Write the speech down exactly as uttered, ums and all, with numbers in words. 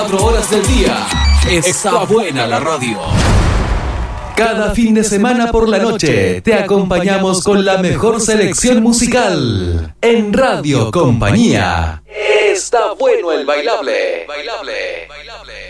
Cuatro horas del día. Está buena la radio. Cada fin de semana por la noche te acompañamos con la mejor selección musical. En Radio Compañía. Está bueno el bailable. Bailable. Bailable.